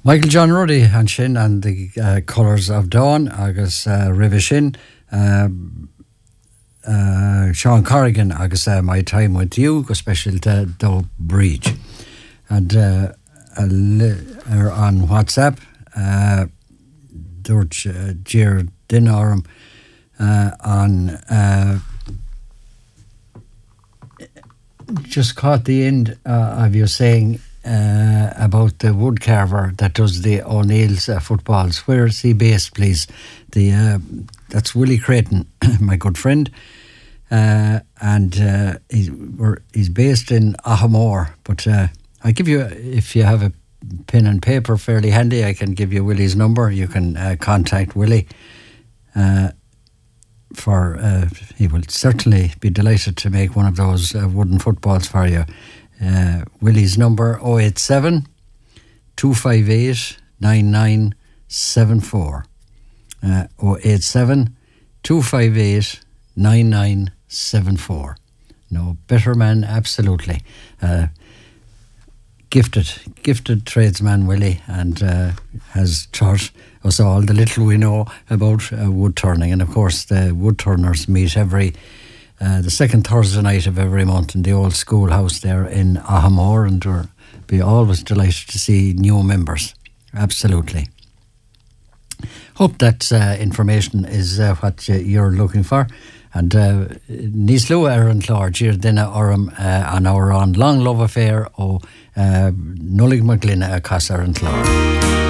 Michael John Ruddy and sin and the Colours of Dawn agus River Shin Sean Corrigan agus My Time With You go special to Doe Bridge and on WhatsApp George Ger Dinarum on just caught the end of you saying about the wood carver that does the O'Neill's footballs. Where is he based, please? That's Willie Creighton, my good friend, and he's based in Ahamore. But I give you, if you have a pen and paper fairly handy, I can give you Willie's number. You can contact Willie. He will certainly be delighted to make one of those wooden footballs for you. Willie's number 087 258 9974 087 258 9974. No better man, absolutely. Gifted tradesman Willie, and has taught us all the little we know about wood turning. And of course the wood turners meet every the second Thursday night of every month in the old schoolhouse there in Ahamore, and we'll be always delighted to see new members. Absolutely. Hope that information is what you're looking for. And Nislu Aaron Clár Gir Dina Oram an our on long love affair o Nullig Maglina Cas Aaron Clár.